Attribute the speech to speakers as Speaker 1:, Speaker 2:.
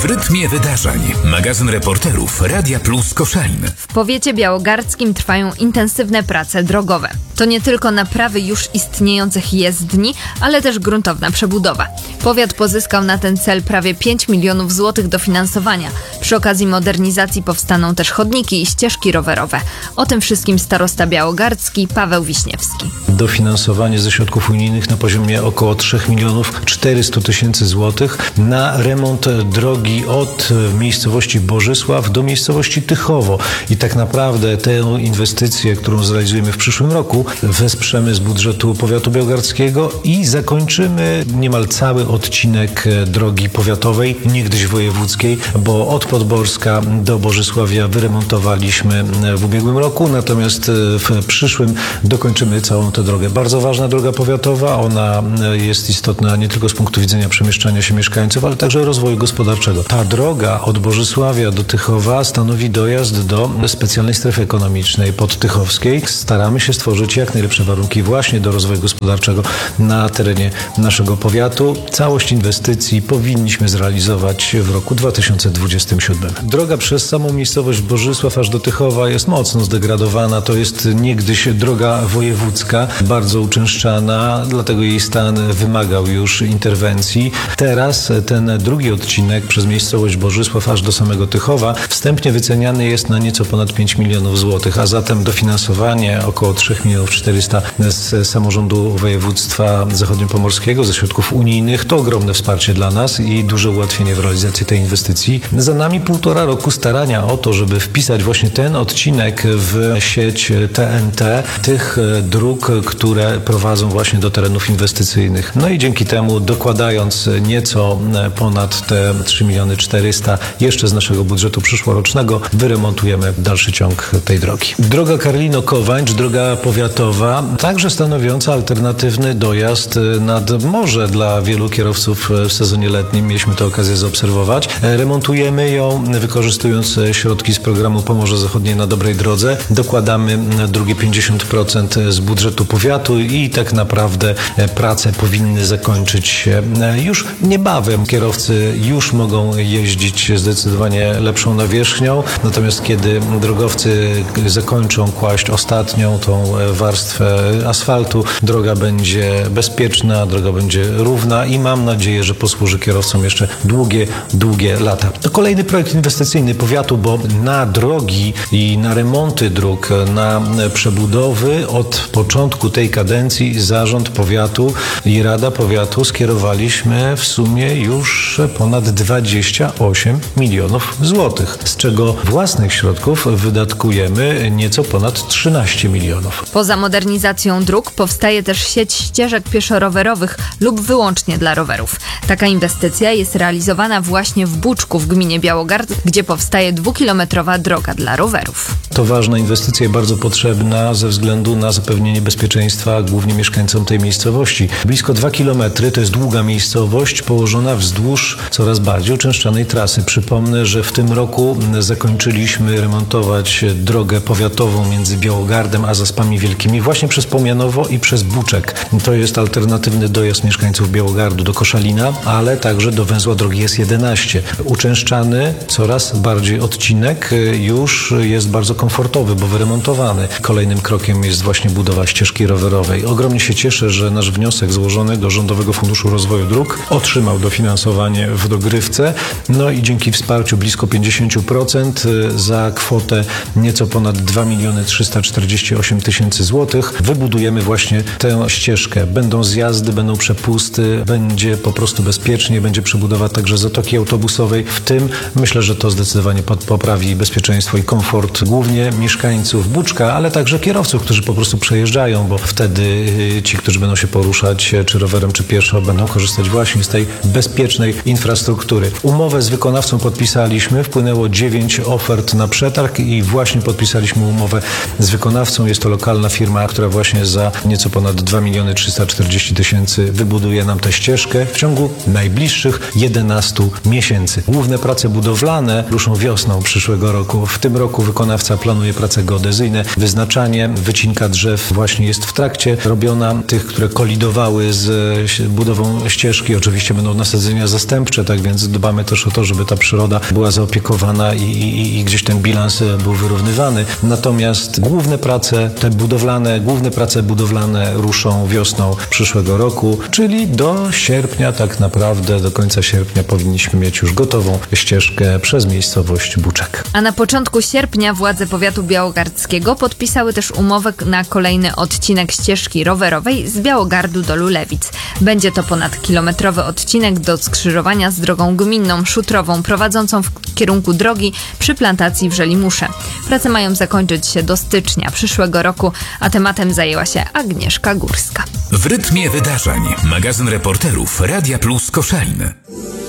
Speaker 1: W rytmie wydarzeń. Magazyn reporterów Radia Plus Koszalin.
Speaker 2: W powiecie białogardzkim trwają intensywne prace drogowe. To nie tylko naprawy już istniejących jezdni, ale też gruntowna przebudowa. Powiat pozyskał na ten cel prawie 5 milionów złotych dofinansowania. Przy okazji modernizacji powstaną też chodniki i ścieżki rowerowe. O tym wszystkim starosta białogardzki Paweł Wiśniewski.
Speaker 3: Dofinansowanie ze środków unijnych na poziomie około 3 milionów 400 tysięcy złotych na remont drogi od miejscowości Bożysław do miejscowości Tychowo. I tak naprawdę tę inwestycję, którą zrealizujemy w przyszłym roku, wesprzemy z budżetu powiatu białogardzkiego i zakończymy niemal cały odcinek drogi powiatowej, niegdyś wojewódzkiej, bo od Podborska do Bożysławia wyremontowaliśmy w ubiegłym roku, natomiast w przyszłym dokończymy całą tę drogę. Bardzo ważna droga powiatowa, ona jest istotna nie tylko z punktu widzenia przemieszczania się mieszkańców, ale także rozwoju gospodarczego. Ta droga od Bożysławia do Tychowa stanowi dojazd do specjalnej strefy ekonomicznej podtychowskiej. Staramy się stworzyć jak najlepsze warunki właśnie do rozwoju gospodarczego na terenie naszego powiatu. Całość inwestycji powinniśmy zrealizować w roku 2027. Droga przez samą miejscowość Bożysław aż do Tychowa jest mocno zdegradowana. To jest niegdyś droga wojewódzka, bardzo uczęszczana, dlatego jej stan wymagał już interwencji. Teraz ten drugi odcinek przez miejscowość Bożysław aż do samego Tychowa wstępnie wyceniany jest na nieco ponad 5 milionów złotych, a zatem dofinansowanie około 3 milionów 400 z samorządu województwa zachodniopomorskiego, ze środków unijnych to ogromne wsparcie dla nas i duże ułatwienie w realizacji tej inwestycji. Za nami 1,5 roku starania o to, żeby wpisać właśnie ten odcinek w sieć TNT, tych dróg, które prowadzą właśnie do terenów inwestycyjnych. No i dzięki temu, dokładając nieco ponad te 3 miliony 400 jeszcze z naszego budżetu przyszłorocznego, wyremontujemy dalszy ciąg tej drogi. Droga Karlino-Kowańcz, droga powiatowa, także stanowiąca alternatywny dojazd nad morze dla wielu kierowców w sezonie letnim. Mieliśmy tę okazję zaobserwować. Remontujemy ją, wykorzystując środki z programu Pomorze Zachodnie na dobrej drodze. Dokładamy drugie 50% z budżetu powiatu i tak naprawdę prace powinny zakończyć się już niebawem. Kierowcy już mogą jeździć zdecydowanie lepszą nawierzchnią, natomiast kiedy drogowcy zakończą kłaść ostatnią tą warstwę asfaltu, droga będzie bezpieczna, droga będzie równa i mam nadzieję, że posłuży kierowcom jeszcze długie lata. To kolejny projekt inwestycyjny powiatu, bo na drogi i na remonty dróg, na przebudowy od początku tej kadencji zarząd powiatu i Rada Powiatu skierowaliśmy w sumie już ponad 28 milionów złotych, z czego własnych środków wydatkujemy nieco ponad 13 milionów.
Speaker 2: Poza modernizacją dróg powstaje też sieć ścieżek pieszo-rowerowych lub wyłącznie dla rowerów. Taka inwestycja jest realizowana właśnie w Buczku w gminie Białogard, gdzie powstaje 2-kilometrowa droga dla rowerów.
Speaker 3: To ważna inwestycja i bardzo potrzebna ze względu na zapewnienie bezpieczeństwa głównie mieszkańcom tej miejscowości. Blisko 2 kilometry to jest długa miejscowość położona wzdłuż coraz bardziej uczęszczanej trasy. Przypomnę, że w tym roku zakończyliśmy remontować drogę powiatową między Białogardem a Zaspami Wielkimi właśnie przez Pomianowo i przez Buczek. To jest alternatywny dojazd mieszkańców Białogardu do Koszalina, ale także do węzła drogi S11. Uczęszczany coraz bardziej odcinek już jest bardzo komfortowy, bo wyremontowany. Kolejnym krokiem jest właśnie budowa ścieżki rowerowej. Ogromnie się cieszę, że nasz wniosek złożony do Rządowego Funduszu Rozwoju Dróg otrzymał dofinansowanie w dogrywce. No i dzięki wsparciu blisko 50% za kwotę nieco ponad 2 miliony 348 tysięcy złotych wybudujemy właśnie tę ścieżkę. Będą zjazdy, będą przepusty, będzie po prostu bezpiecznie, będzie przebudowa także zatoki autobusowej. W tym myślę, że to zdecydowanie poprawi bezpieczeństwo i komfort głównie mieszkańców Buczka, ale także kierowców, którzy po prostu przejeżdżają, bo wtedy ci, którzy będą się poruszać czy rowerem, czy pieszo, będą korzystać właśnie z tej bezpiecznej infrastruktury. Umowę z wykonawcą podpisaliśmy, wpłynęło 9 ofert na przetarg i właśnie podpisaliśmy umowę z wykonawcą. Jest to lokalna firma, która właśnie za nieco ponad 2 miliony 340 tysięcy wybuduje nam tę ścieżkę w ciągu najbliższych 11 miesięcy. Główne prace budowlane ruszą wiosną przyszłego roku. W tym roku wykonawca planuje prace geodezyjne. Wyznaczanie, wycinka drzew właśnie jest w trakcie robiona. Tych, które kolidowały z budową ścieżki, oczywiście będą nasadzenia zastępcze, tak więc dbamy dbamy też o to, żeby ta przyroda była zaopiekowana i gdzieś ten bilans był wyrównywany. Natomiast główne prace budowlane ruszą wiosną przyszłego roku, czyli do sierpnia tak naprawdę, do końca sierpnia powinniśmy mieć już gotową ścieżkę przez miejscowość Buczek.
Speaker 2: A na początku sierpnia władze powiatu białogardzkiego podpisały też umowę na kolejny odcinek ścieżki rowerowej z Białogardu do Lulewic. Będzie to ponadkilometrowy odcinek do skrzyżowania z drogą gminną szutrową prowadzącą w kierunku drogi przy plantacji w Żelimusze. Prace mają zakończyć się do stycznia przyszłego roku, a tematem zajęła się Agnieszka Górska.
Speaker 1: W rytmie wydarzeń. Magazyn reporterów Radia Plus Koszalin.